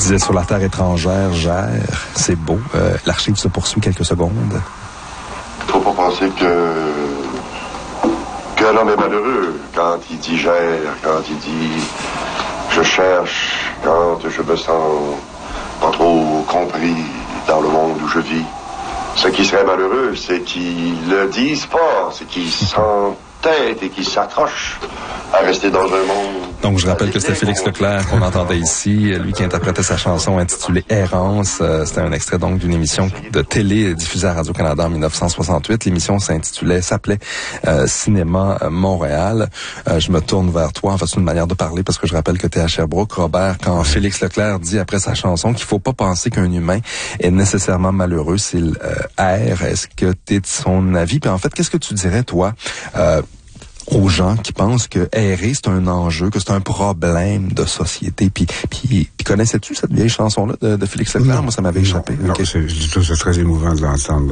disais sur la terre étrangère, gère, c'est beau. L'archive se poursuit quelques secondes. Faut pas penser que l'homme est malheureux quand il dit gère, quand il dit je cherche, quand je me sens pas trop compris dans le monde où je vis. Ce qui serait malheureux, c'est qu'ils le disent pas, c'est qu'ils s'entêtent et qu'ils s'accrochent à rester dans un monde. Donc, je rappelle que c'était Félix Leclerc qu'on entendait ici, lui qui interprétait sa chanson intitulée Errance. C'était un extrait donc d'une émission de télé diffusée à Radio-Canada en 1968. L'émission s'appelait Cinéma Montréal. Je me tourne vers toi, en fait, c'est une manière de parler parce que je rappelle que tu es à Sherbrooke. Robert, quand Félix Leclerc dit après sa chanson qu'il faut pas penser qu'un humain est nécessairement malheureux s'il erre, est-ce que tu es de son avis? Puis en fait, qu'est-ce que tu dirais, toi, aux gens qui pensent que errer, c'est un enjeu, que c'est un problème de société. Puis connaissais-tu cette vieille chanson-là de Félix Leclerc? Non, moi, ça m'avait échappé. Non, okay. c'est très émouvant de l'entendre.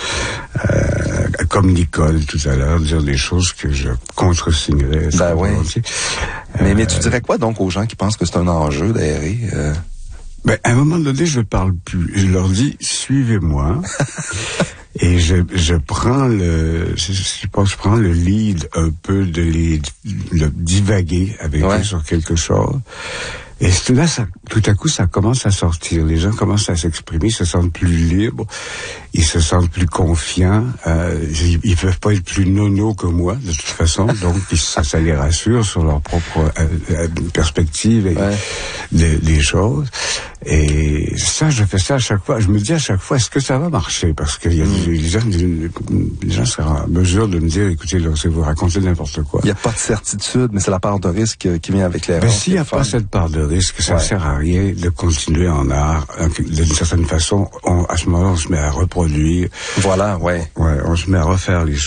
Comme Nicole, tout à l'heure, dire des choses que je contre-signerais. Ben oui. Mais tu dirais quoi, donc, aux gens qui pensent que c'est un enjeu d'errer? Ben, à un moment donné, je parle plus. Je leur dis, suivez-moi. Et je prends je prends le lead un peu de divaguer avec eux sur quelque chose. Et là, tout à coup, ça commence à sortir. Les gens commencent à s'exprimer, ils se sentent plus libres, ils se sentent plus confiants. Ils peuvent pas être plus nono que moi, de toute façon. Donc, ça les rassure sur leur propre perspective et des choses. Et ça, je fais ça à chaque fois. Je me dis à chaque fois, est-ce que ça va marcher? Parce qu'il y a les gens seraient en mesure de me dire, écoutez, là, c'est vous racontez n'importe quoi. Il n'y a pas de certitude, mais c'est la part de risque qui vient avec l'erreur. Ben, s'il n'y a pas cette part de risque, ça sert à rien de continuer en art. D'une certaine façon, à ce moment-là, on se met à reproduire. Voilà, on se met à refaire les choses.